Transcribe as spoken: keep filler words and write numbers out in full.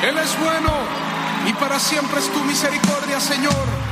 Él es bueno y para siempre es tu misericordia, Señor.